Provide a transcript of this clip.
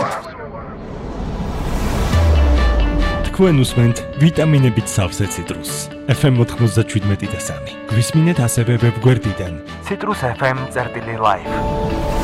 თქვენ უსმენთ ვიტამინებით სავსე ციტრუსს. FM 97.3. გვისმინეთ ასევე ვებგვერდიდან citrusfm.live.